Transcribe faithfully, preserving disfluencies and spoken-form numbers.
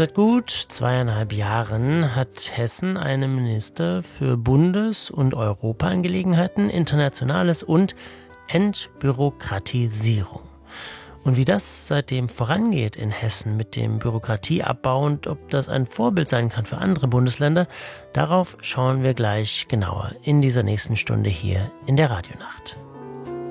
Seit gut zweieinhalb Jahren hat Hessen einen Minister für Bundes- und Europaangelegenheiten, Internationales und Entbürokratisierung. Und wie das seitdem vorangeht in Hessen mit dem Bürokratieabbau und ob das ein Vorbild sein kann für andere Bundesländer, darauf schauen wir gleich genauer in dieser nächsten Stunde hier in der Radionacht.